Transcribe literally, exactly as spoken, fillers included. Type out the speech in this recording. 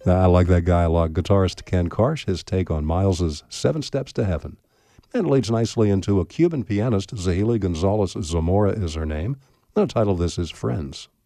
I like that guy a lot. Guitarist Ken Karsh, his take on Miles's Seven Steps to Heaven. And leads nicely into a Cuban pianist, Zahili Gonzalez Zamora is her name. The title of this is Friends.